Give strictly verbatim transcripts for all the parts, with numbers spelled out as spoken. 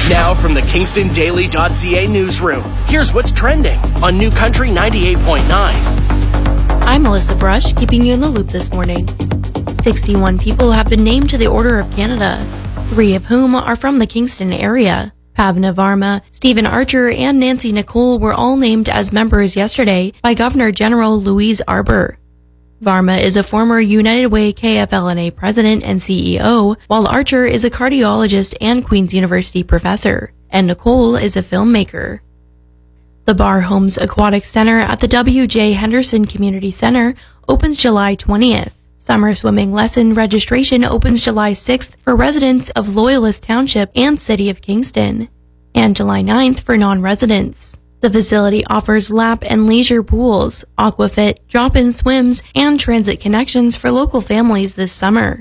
Now from the Kingston Daily dot C A newsroom, here's what's trending on New Country ninety-eight point nine. I'm Melissa Brush, keeping you in the loop this morning. sixty-one people have been named to the Order of Canada, three of whom are from the Kingston area. Pavna Varma, Stephen Archer, and Nancy Nicole were all named as members yesterday by Governor General Louise Arbour. Varma is a former United Way K F L N A president and C E O, while Archer is a cardiologist and Queen's University professor, and Nicole is a filmmaker. The Bar Homes Aquatic Center at the W J Henderson Community Center opens July twentieth. Summer swimming lesson registration opens July sixth for residents of Loyalist Township and City of Kingston, and July ninth for non-residents. The facility offers lap and leisure pools, aquafit, drop-in swims, and transit connections for local families this summer.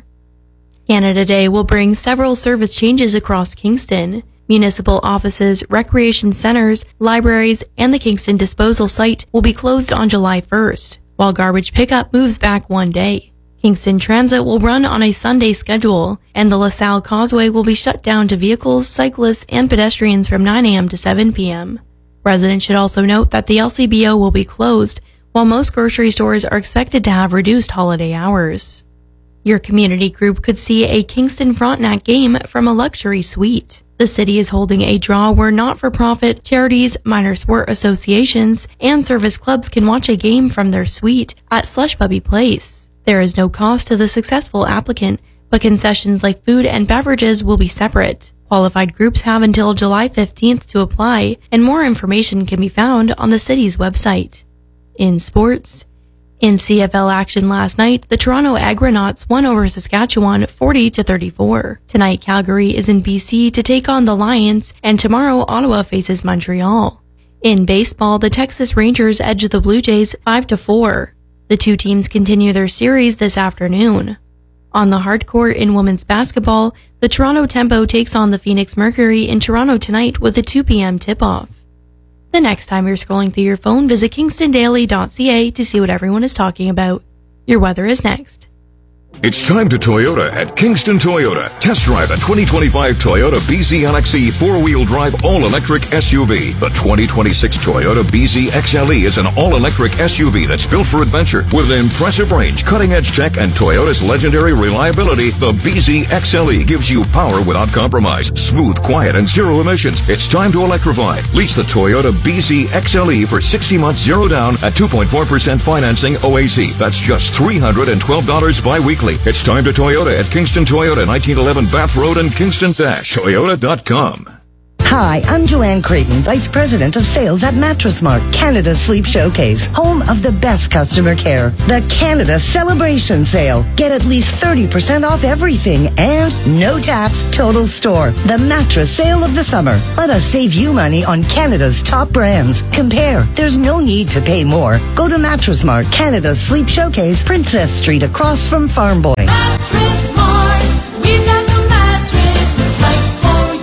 Canada Day will bring several service changes across Kingston. Municipal offices, recreation centers, libraries, and the Kingston disposal site will be closed on July first, while garbage pickup moves back one day. Kingston Transit will run on a Sunday schedule, and the LaSalle Causeway will be shut down to vehicles, cyclists, and pedestrians from nine a.m. to seven p.m. Residents should also note that the L C B O will be closed, while most grocery stores are expected to have reduced holiday hours. Your community group could see a Kingston Frontenac game from a luxury suite. The city is holding a draw where not-for-profit, charities, minor sport associations, and service clubs can watch a game from their suite at Slush Puppy Place. There is no cost to the successful applicant, but concessions like food and beverages will be separate. Qualified groups have until July fifteenth to apply, and more information can be found on the city's website. In sports, in C F L action last night, the Toronto Agronauts won over Saskatchewan forty to thirty-four. Tonight, Calgary is in B C to take on the Lions, and tomorrow, Ottawa faces Montreal. In baseball, the Texas Rangers edge the Blue Jays five to four. The two teams continue their series this afternoon. On the hard court in women's basketball, the Toronto Tempo takes on the Phoenix Mercury in Toronto tonight with a two p.m. tip-off. The next time you're scrolling through your phone, visit Kingston Daily dot C A to see what everyone is talking about. Your weather is next. It's time to Toyota at Kingston Toyota. Test drive a twenty twenty-five Toyota B Z L X E four-wheel drive all-electric S U V. The twenty twenty-six Toyota B Z X L E is an all-electric S U V that's built for adventure. With an impressive range, cutting-edge tech, and Toyota's legendary reliability, the B Z X L E gives you power without compromise. Smooth, quiet, and zero emissions. It's time to electrify. Lease the Toyota B Z X L E for sixty months zero down at two point four percent financing O A C. That's just three hundred twelve dollars bi-weekly. It's time to Toyota at Kingston Toyota, nineteen eleven Bath Road and Kingston Toyota dot com. Hi, I'm Joanne Creighton, Vice President of Sales at Mattress Mart, Canada's Sleep Showcase, home of the best customer care. The Canada Celebration Sale. Get at least thirty percent off everything and no tax total store. The mattress sale of the summer. Let us save you money on Canada's top brands. Compare. There's no need to pay more. Go to Mattress Mart, Canada's Sleep Showcase, Princess Street, across from Farm Boy. Mattress Mart, we've got the mattress that's right for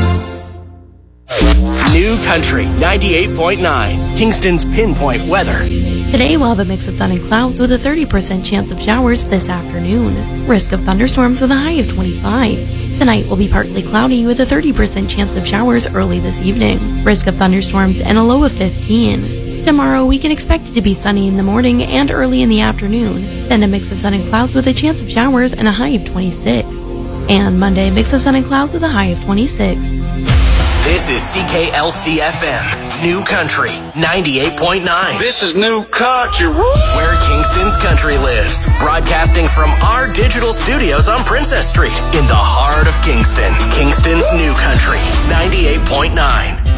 you. New Country ninety-eight point nine, Kingston's pinpoint weather. Today we'll have a mix of sun and clouds with a thirty percent chance of showers this afternoon. Risk of thunderstorms with a high of twenty-five. Tonight will be partly cloudy with a thirty percent chance of showers early this evening. Risk of thunderstorms and a low of fifteen. Tomorrow we can expect it to be sunny in the morning and early in the afternoon. Then a mix of sun and clouds with a chance of showers and a high of twenty-six. And Monday, a mix of sun and clouds with a high of twenty-six. This is C K L C F M, New Country ninety-eight point nine. This is New Country. Where Kingston's country lives. Broadcasting from our digital studios on Princess Street in the heart of Kingston. Kingston's New Country ninety-eight point nine.